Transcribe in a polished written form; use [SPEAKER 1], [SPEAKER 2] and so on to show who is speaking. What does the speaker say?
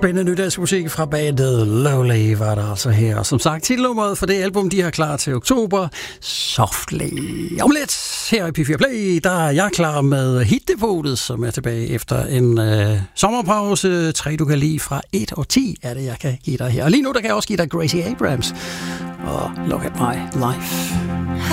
[SPEAKER 1] Spændende nydagsmusik fra bandet Lovely var der altså her. Og som sagt, titelnummeret for det album, de har klar til oktober, Softly. Om lidt her i P4 Play, der er jeg klar med Hitdepotet, som er tilbage efter en sommerpause. 3 du kan lide fra 1 og 10 er det, jeg kan give dig her. Og lige nu, der kan jeg også give dig Gracie Abrams og Look at My Life.